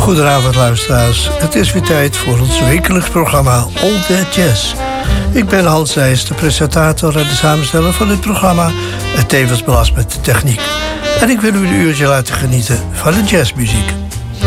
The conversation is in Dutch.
Goedenavond luisteraars. Het is weer tijd voor ons wekelijks programma All That Jazz. Ik ben Hans Nijs, de presentator en de samensteller van dit programma en tevens belast met de techniek. En ik wil u een uurtje laten genieten van de jazzmuziek.